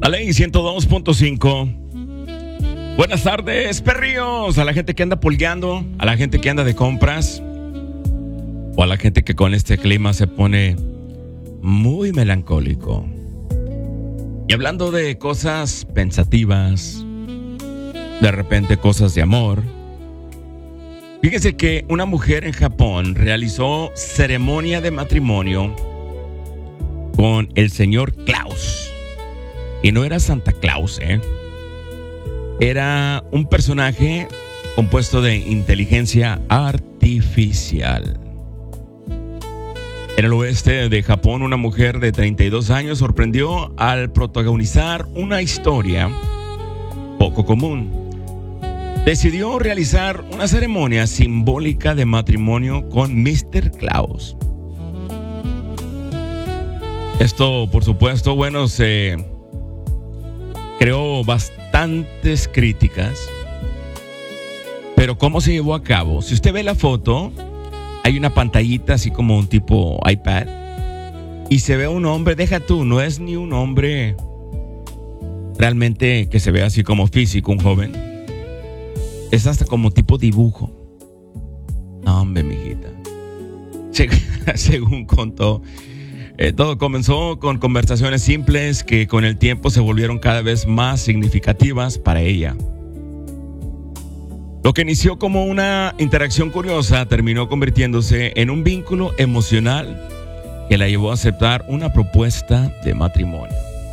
La ley 102.5. Buenas tardes, perrillos. A la gente que anda pulgueando, a la gente que anda de compras, o a la gente que con este clima se pone muy melancólico. Y hablando de cosas pensativas, de repente cosas de amor. Fíjese que una mujer en Japón realizó ceremonia de matrimonio con el señor Claus. Y no era Santa Claus, Era un personaje compuesto de inteligencia artificial. En el oeste de Japón, una mujer de 32 años sorprendió al protagonizar una historia poco común. Decidió realizar una ceremonia simbólica de matrimonio con Mr. Claus. Esto, por supuesto, se creó bastantes críticas. Pero ¿cómo se llevó a cabo? Si usted ve la foto, hay una pantallita así como un tipo iPad. Y se ve un hombre, deja tú, no es ni un hombre realmente que se ve así como físico, un joven. Es hasta como tipo dibujo. No, hombre, mijita. Según contó, todo comenzó con conversaciones simples que con el tiempo se volvieron cada vez más significativas para ella. Lo que inició como una interacción curiosa terminó convirtiéndose en un vínculo emocional que la llevó a aceptar una propuesta de matrimonio.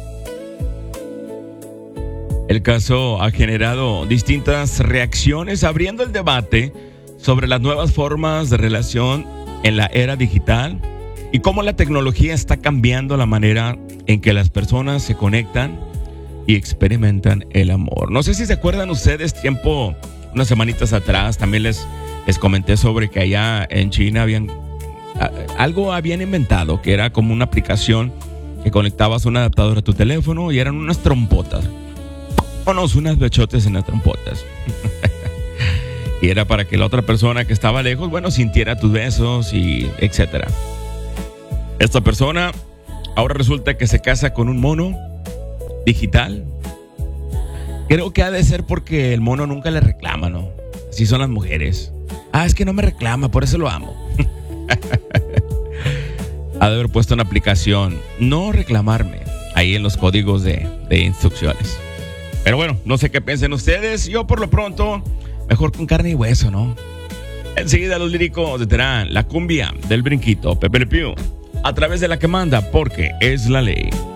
El caso ha generado distintas reacciones, abriendo el debate sobre las nuevas formas de relación en la era digital y cómo la tecnología está cambiando la manera en que las personas se conectan y experimentan el amor. No sé si se acuerdan ustedes, unas semanitas atrás, también les comenté sobre que allá en China habían inventado, que era como una aplicación que conectabas un adaptador a tu teléfono y eran unas trompotas. Unas bechotes en las trompotas. Y era para que la otra persona que estaba lejos, sintiera tus besos y etcétera. Esta persona ahora resulta que se casa con un mono digital. Creo que ha de ser porque el mono nunca le reclama, ¿no? Así son las mujeres. Es que no me reclama, por eso lo amo. Ha de haber puesto una aplicación, no reclamarme, ahí en los códigos de instrucciones. Pero no sé qué piensen ustedes. Yo por lo pronto, mejor con carne y hueso, ¿no? Enseguida los líricos tendrán la cumbia del brinquito, Pepe Le Pew, a través de la que manda, porque es la ley.